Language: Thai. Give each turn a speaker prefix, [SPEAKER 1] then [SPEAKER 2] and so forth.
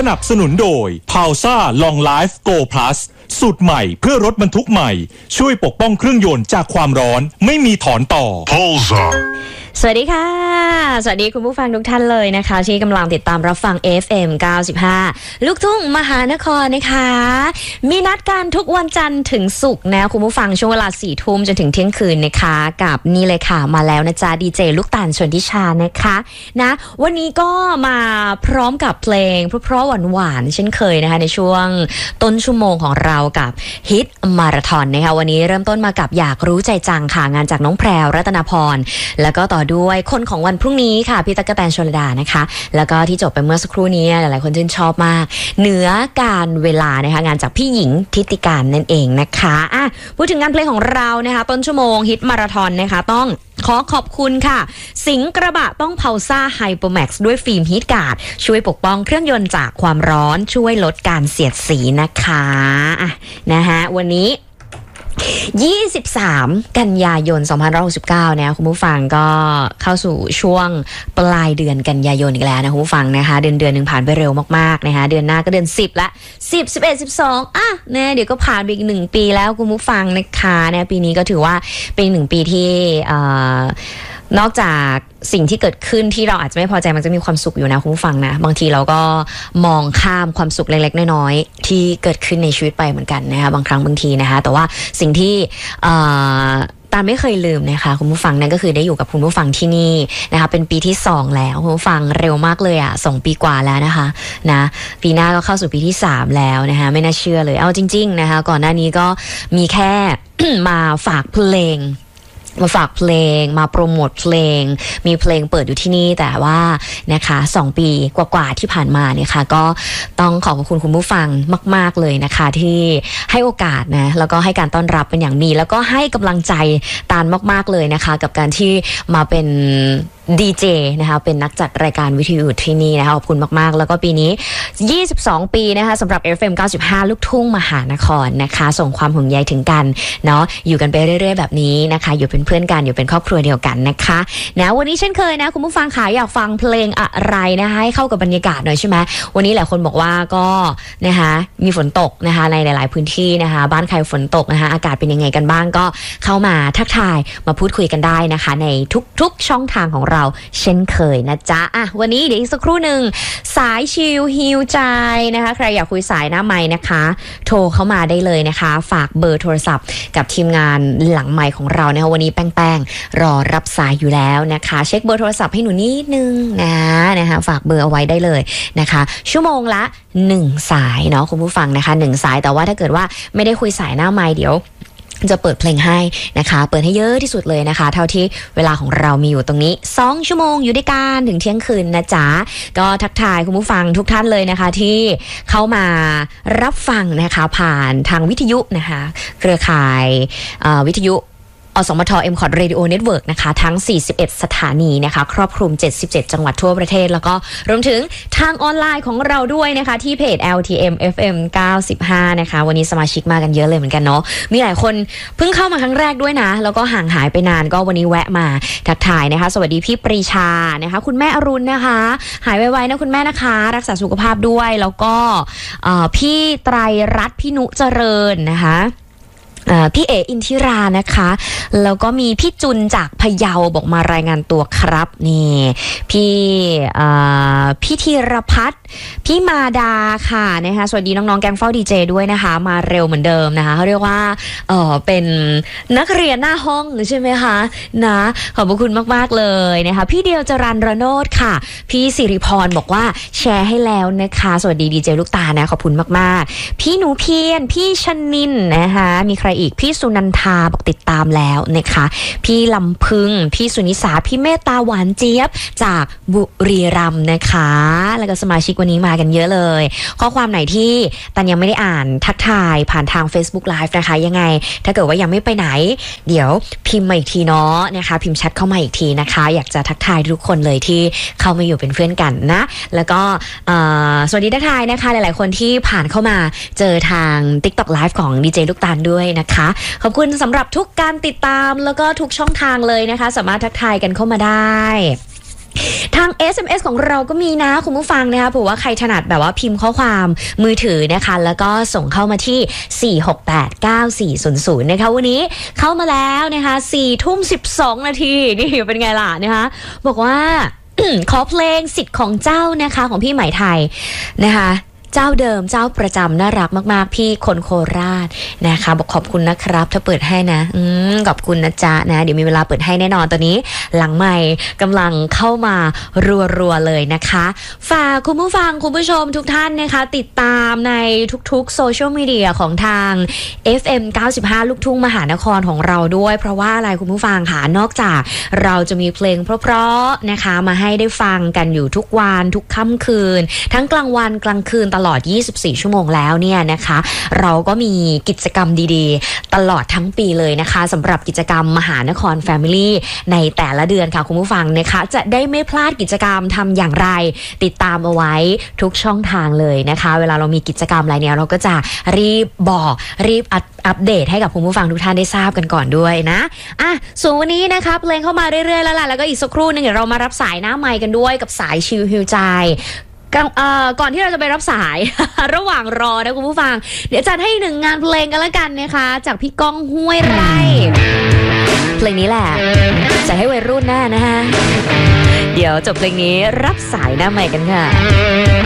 [SPEAKER 1] นับสนุนโดย Pausa Long Life Go Plus สูตรใหม่เพื่อรถบรรทุกใหม่ช่วยปกป้องเครื่องยนต์จากความร้อนไม่มีถอนต่อ Pausa
[SPEAKER 2] สวัสดีค่ะสวัสดีคุณผู้ฟังทุกท่านเลยนะคะที่กำลังติดตามรับฟัง FM 95ลูกทุ่งมหานครนะคะมีนัดกันทุกวันจันทร์ถึงศุกร์นะคุณผู้ฟังช่วงเวลา 4 ทุ่มจนถึงเที่ยงคืนนะคะกับนี่เลยค่ะมาแล้วนะจ๊ะดีเจลูกตาลชนทิชานะคะนะวันนี้ก็มาพร้อมกับเพลงเพราะหวานๆเช่นเคยนะคะในช่วงต้นชั่วโมงของเรากับฮิตมาราธอนนะคะวันนี้เริ่มต้นมากับอยากรู้ใจจังค่ะงานจากน้องแพรวรัตนพรแล้วก็ต่อด้วยคนของวันพรุ่งนี้ค่ะพี่ตั๊กแตนชลดานะคะแล้วก็ที่จบไปเมื่อสักครู่นี้หลายๆคนชื่นชอบมากเหนือการเวลานะคะงานจากพี่หญิงทิติการนั่นเองนะคะพูดถึงงานเพลงของเรานะคะต้นชั่วโมงฮิตมาราธอนนะคะต้องขอขอบคุณค่ะสิงห์กระบะต้องเพาซ่าไฮเปอร์แม็กซ์ด้วยฟิล์มฮีทการ์ดช่วยปกป้องเครื่องยนต์จากความร้อนช่วยลดการเสียดสีนะคะนะคะวันนี้23 กันยายน 2569นะคุณผู้ฟังก็เข้าสู่ช่วงปลายเดือนกันยายนอีกแล้วนะคุณผู้ฟังนะคะเดือนนึงผ่านไปเร็วมากๆนะคะเดือนหน้าก็เดือน10ละ10 11 12นะเดี๋ยวก็ผ่านไปอีก1ปีแล้วคุณผู้ฟังนะคะนะปีนี้ก็ถือว่าเป็น1ปีที่นอกจากสิ่งที่เกิดขึ้นที่เราอาจจะไม่พอใจมันจะมีความสุขอยู่นะคุณผู้ฟังนะบางทีเราก็มองข้ามความสุขเล็กๆน้อยๆที่เกิดขึ้นในชีวิตไปเหมือนกันนะคะบางครั้งบางทีนะคะแต่ว่าสิ่งที่ตาไม่เคยลืมนะคะคุณผู้ฟังนั่นก็คือได้อยู่กับคุณผู้ฟังที่นี่นะคะเป็นปีที่2แล้วคุณผู้ฟังเร็วมากเลย2 ปีกว่าแล้วนะคะนะปีหน้าก็เข้าสู่ปีที่3แล้วนะคะไม่น่าเชื่อเลยเอาจริงๆนะคะก่อนหน้านี้ก็มีแค่ มาฝากเพลงมาโปรโมทเพลงมีเพลงเปิดอยู่ที่นี่แต่ว่านะคะ2 ปีกว่าๆที่ผ่านมาเนี่ยค่ะก็ต้องขอบคุณคุณผู้ฟังมากๆเลยนะคะที่ให้โอกาสนะแล้วก็ให้การต้อนรับเป็นอย่างดีแล้วก็ให้กำลังใจตาลมากๆเลยนะคะกับการที่มาเป็นดีเจนะคะเป็นนักจัดรายการวิทยุที่นี่นะคะขอบคุณมากๆแล้วก็ปีนี้22 ปีนะคะสำหรับ FM 95ลูกทุ่งมหานครนะคะส่งความห่วงใยถึงกันเนาะอยู่กันไปเรื่อยๆแบบนี้นะคะอยู่เป็นเพื่อนกันอยู่เป็นครอบครัวเดียวกันนะคะนะวันนี้เช่นเคยนะคุณผู้ฟังค่ะอยากฟังเพลงอะไรนะคะให้เข้ากับบรรยากาศหน่อยใช่ไหมวันนี้หลายคนบอกว่าก็นะคะมีฝนตกนะคะในหลายๆพื้นที่นะคะบ้านใครฝนตกนะคะอากาศเป็นยังไงกันบ้างก็เข้ามาทักทายมาพูดคุยกันได้นะคะในทุกๆช่องทางของเราเช่นเคยนะจ๊ะวันนี้เดี๋ยวอีกสักครู่หนึ่งสายชิลฮิวใจนะคะใครอยากคุยสายหน้าไมค์นะคะโทรเข้ามาได้เลยนะคะฝากเบอร์โทรศัพท์กับทีมงานหลังไมค์ของเรานะคะวันนี้แป้งรอรับสายอยู่แล้วนะคะเช็คเบอร์โทรศัพท์ให้หนูนิดนึงนะคะฝากเบอร์เอาไว้ได้เลยนะคะชั่วโมงละ1สายเนาะคุณผู้ฟังนะคะ1สายแต่ว่าถ้าเกิดว่าไม่ได้คุยสายหน้าไมค์เดี๋ยวจะเปิดเพลงให้นะคะเปิดให้เยอะที่สุดเลยนะคะเท่าที่เวลาของเรามีอยู่ตรงนี้2 ชั่วโมงอยู่ด้วยกันถึงเที่ยงคืนนะจ๊ะก็ทักทายคุณผู้ฟังทุกท่านเลยนะคะที่เข้ามารับฟังนะคะผ่านทางวิทยุนะคะเครือข่ายวิทยุอสมท M-KOT Radio Network นะคะทั้ง41สถานีนะคะครอบคลุม77จังหวัดทั่วประเทศแล้วก็รวมถึงทางออนไลน์ของเราด้วยนะคะที่เพจ LTM FM 95นะคะวันนี้สมาชิกมากันเยอะเลยเหมือนกันเนาะมีหลายคนเพิ่งเข้ามาครั้งแรกด้วยนะแล้วก็ห่างหายไปนานก็วันนี้แวะมาทักทายนะคะสวัสดีพี่ปรีชานะคะคุณแม่อรุณนะคะหายไวๆนะคุณแม่นะคะรักษาสุขภาพด้วยแล้วก็พี่ไตรรัตน์พี่นุเจริญนะคะพี่เออินทิรานะคะแล้วก็มีพี่จุนจากพะเยาบอกมารายงานตัวครับนี่พี่ธีรพัฒน์พี่มาดาค่ะนะคะสวัสดีน้องๆแก๊งเฝ้าดีเจด้วยนะคะมาเร็วเหมือนเดิมนะคะเขาเรียกว่าเป็นนักเรียนหน้าห้องใช่ไหมคะนะขอบคุณมากๆเลยนะคะพี่เดียวจรัญระโนดค่ะพี่สิริพรบอกว่าแชร์ให้แล้วนะคะสวัสดีดีเจลูกตานะขอบคุณมากๆพี่หนูเพียรพี่ชนินนะคะมีใครอีกพี่สุนันทาบอกติดตามแล้วนะคะพี่ลำพึงพี่สุนิสาพี่เมตตาหวานเจี๊ยบจากบุรีรัมย์นะคะแล้วก็สมาชิกวันนี้มากันเยอะเลยข้อความไหนที่ตันยังไม่ได้อ่านทักทายผ่านทาง Facebook Live นะคะยังไงถ้าเกิดว่ายังไม่ไปไหนเดี๋ยวพิมพ์มาอีกทีเนาะนะคะพิมพ์แชทเข้ามาอีกทีนะคะอยากจะทักทายทุกคนเลยที่เข้ามาอยู่เป็นเพื่อนกันนะแล้วก็สวัสดีทักทายนะคะหลายๆคนที่ผ่านเข้ามาเจอทาง TikTok Live ของดีเจลูกตาลด้วยนะคะขอบคุณสำหรับทุกการติดตามแล้วก็ทุกช่องทางเลยนะคะสามารถทักทายกันเข้ามาได้ทาง SMS ของเราก็มีนะคุณผู้ฟังนะคะเผื่อว่าใครถนัดแบบว่าพิมพ์ข้อความมือถือนะคะแล้วก็ส่งเข้ามาที่ 4689400 นะคะวันนี้เข้ามาแล้วนะคะ4:12 นาทีนี่เป็นไงล่ะนะคะบอกว่า ขอเพลงสิทธิ์ของเจ้านะคะของพี่ไหมไทยนะคะเจ้าเดิมเจ้าประจำน่ารักมากๆพี่คนโคราชนะคะบอกขอบคุณนะครับถ้าเปิดให้นะขอบคุณนะจ๊ะนะเดี๋ยวมีเวลาเปิดให้แน่นอนตอนนี้หลังใหม่กำลังเข้ามารัวๆเลยนะคะฝากคุณผู้ฟังคุณผู้ชมทุกท่านนะคะติดตามในทุกๆโซเชียลมีเดียของทาง FM 95ลูกทุ่งมหานครของเราด้วยเพราะว่าอะไรคุณผู้ฟังค่ะนอกจากเราจะมีเพลงเพราะๆนะคะมาให้ได้ฟังกันอยู่ทุกวันทุกค่ำคืนทั้งกลางวันกลางคืนตลอด24 ชั่วโมงแล้วเนี่ยนะคะเราก็มีกิจกรรมดีๆตลอดทั้งปีเลยนะคะสำหรับกิจกรรมมหานคร Family ในแต่ละเดือนค่ะคุณผู้ฟังนะคะจะได้ไม่พลาดกิจกรรมทำอย่างไรติดตามเอาไว้ทุกช่องทางเลยนะคะเวลาเรามีกิจกรรมอะไรเนี่ยเราก็จะรีบบอกรีบอัปเดตให้กับคุณผู้ฟังทุกท่านได้ทราบกันก่อนด้วยนะส่วนวันนี้นะคะเพลงเข้ามาเรื่อยๆแล้วล่ะแล้วก็อีกสักครู่นึงเดี๋ยวเรามารับสายหน้าไมค์กันด้วยกับสายชิลฮิวใจก่อนที่เราจะไปรับสาย ระหว่างรอนะคุณผู้ฟังเดี๋ยวจัดให้หนึ่งงานเพลงกันแล้วกันนะคะจากพี่ก้องห้วยไร่เพลงนี้แหละจัดให้วัยรุ่นแน่นะฮะเดี๋ยวจบเพลงนี้รับสายหน้าใหม่กันค่ะ